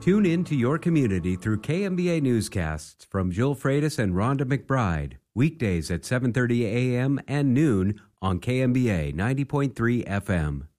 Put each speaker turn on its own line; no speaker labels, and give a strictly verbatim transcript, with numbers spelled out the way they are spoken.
Tune in to your community through K M B A newscasts from Jill Freitas and Rhonda McBride, weekdays at seven thirty a.m. and noon on K M B A ninety point three F M.